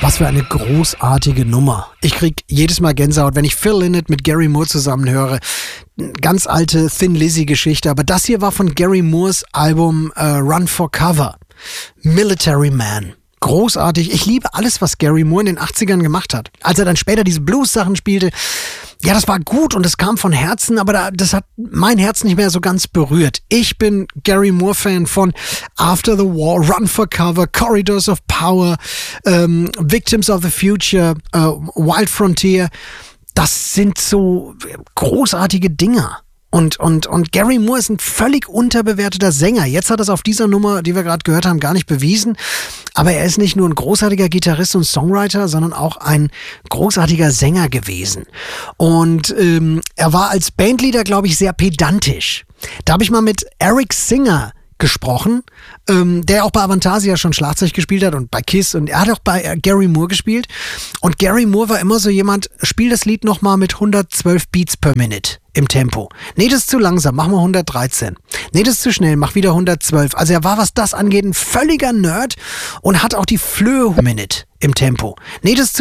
Was für eine großartige Nummer. Ich krieg jedes Mal Gänsehaut, wenn ich Phil Lynott mit Gary Moore zusammen höre. Ganz alte Thin Lizzy-Geschichte, aber das hier war von Gary Moores Album Run for Cover. Military Man. Großartig. Ich liebe alles, was Gary Moore in den 80ern gemacht hat. Als er dann später diese Blues-Sachen spielte, ja, das war gut und es kam von Herzen, aber das hat mein Herz nicht mehr so ganz berührt. Ich bin Gary Moore-Fan von After the War, Run for Cover, Corridors of Power, Victims of the Future, Wild Frontier. Das sind so großartige Dinger. Und Gary Moore ist ein völlig unterbewerteter Sänger. Jetzt hat er es auf dieser Nummer, die wir gerade gehört haben, gar nicht bewiesen. Aber er ist nicht nur ein großartiger Gitarrist und Songwriter, sondern auch ein großartiger Sänger gewesen. Und er war als Bandleader, glaube ich, sehr pedantisch. Da habe ich mal mit Eric Singer gesprochen, der auch bei Avantasia schon Schlagzeug gespielt hat und bei Kiss, und er hat auch bei Gary Moore gespielt. Und Gary Moore war immer so jemand, spiel das Lied nochmal mit 112 Beats per Minute im Tempo. Nee, das ist zu langsam, mach mal 113. Nee, das ist zu schnell, mach wieder 112. Also er war, was das angeht, ein völliger Nerd und hat auch die Flöhe Minute im Tempo. Nee, das ist zu